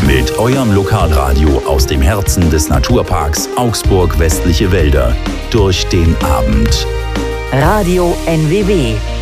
Mit eurem Lokalradio aus dem Herzen des Naturparks Augsburg Westliche Wälder. Durch den Abend. Radio NWW.